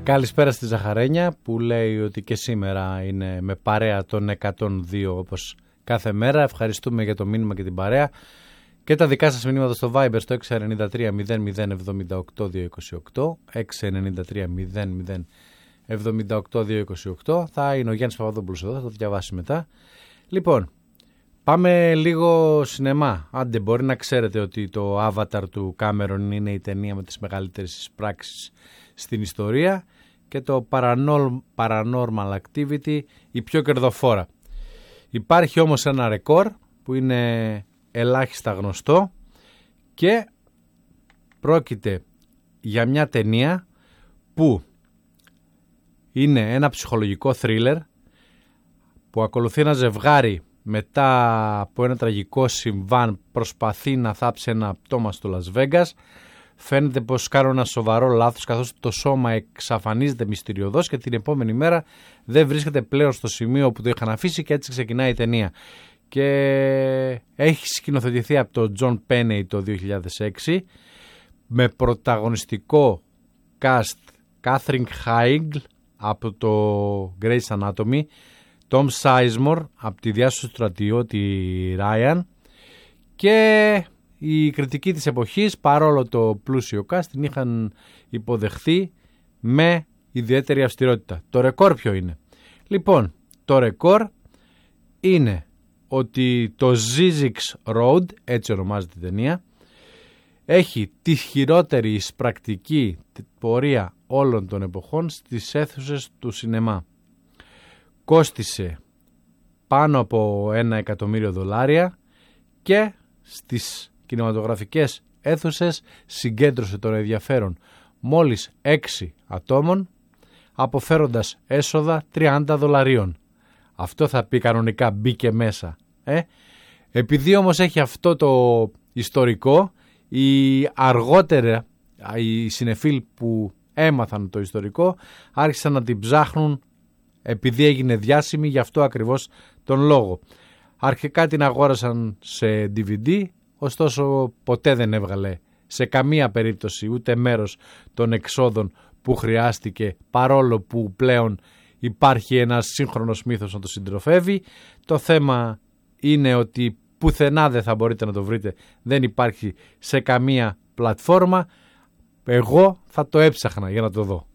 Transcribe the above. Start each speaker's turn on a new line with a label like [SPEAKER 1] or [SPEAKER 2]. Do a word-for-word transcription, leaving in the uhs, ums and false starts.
[SPEAKER 1] Καλησπέρα στη Ζαχαρένια που λέει ότι και σήμερα είναι με παρέα των εκατόν δύο όπως κάθε μέρα. Ευχαριστούμε για το μήνυμα και την παρέα και τα δικά σας μηνύματα στο Viber στο έξι εννιά τρία μηδέν μηδέν εβδομήντα οκτώ διακόσια είκοσι οκτώ έξι εννιά τρία μηδέν μηδέν εβδομήντα οκτώ διακόσια είκοσι οκτώ. Θα είναι ο Γιάννης Παπαδόπουλος εδώ, θα το διαβάσει μετά. Λοιπόν, πάμε λίγο σινεμά. Άντε, μπορεί να ξέρετε ότι το Avatar του Κάμερον είναι η ταινία με τις μεγαλύτερες εισπράξεις στην ιστορία και το Paranormal Activity η πιο κερδοφόρα. Υπάρχει όμως ένα ρεκόρ που είναι ελάχιστα γνωστό και πρόκειται για μια ταινία που είναι ένα ψυχολογικό θρίλερ που ακολουθεί ένα ζευγάρι μετά από ένα τραγικό συμβάν προσπαθεί να θάψει ένα πτώμα στο Las Vegas. Φαίνεται πως κάνουν ένα σοβαρό λάθος καθώς το σώμα εξαφανίζεται μυστηριωδώς και την επόμενη μέρα δεν βρίσκεται πλέον στο σημείο που το είχαν αφήσει και έτσι ξεκινάει η ταινία. Και έχει σκηνοθετηθεί από τον John Penney το δύο χιλιάδες έξι με πρωταγωνιστικό cast Catherine Heigl από το Grey's Anatomy, Tom Sizemore από τη διάσωση του στρατιώτη Ryan και η κριτική της εποχής, παρόλο το πλούσιο cast, την είχαν υποδεχθεί με ιδιαίτερη αυστηρότητα. Το ρεκόρ ποιο είναι? Λοιπόν, το ρεκόρ είναι ότι το Zizix Road, έτσι ονομάζεται η ταινία, έχει τη χειρότερη εισπρακτική πορεία όλων των εποχών στις αίθουσες του σινεμά. Κόστισε πάνω από ένα εκατομμύριο δολάρια και στις κινηματογραφικές αίθουσες συγκέντρωσε τον ενδιαφέρον μόλις έξι ατόμων, αποφέροντας έσοδα τριάντα δολαρίων. Αυτό θα πει κανονικά μπήκε μέσα. Ε? Επειδή όμως έχει αυτό το ιστορικό, οι αργότερα οι συνεφίλ που έμαθαν το ιστορικό άρχισαν να την ψάχνουν επειδή έγινε διάσημη, γι' αυτό ακριβώς τον λόγο. Αρχικά την αγόρασαν σε ντι βι ντι, ωστόσο ποτέ δεν έβγαλε σε καμία περίπτωση ούτε μέρος των εξόδων που χρειάστηκε, παρόλο που πλέον υπάρχει ένας σύγχρονος μύθος να το συντροφεύει. Το θέμα είναι ότι πουθενά δεν θα μπορείτε να το βρείτε, δεν υπάρχει σε καμία πλατφόρμα. Εγώ θα το έψαχνα για να το δω.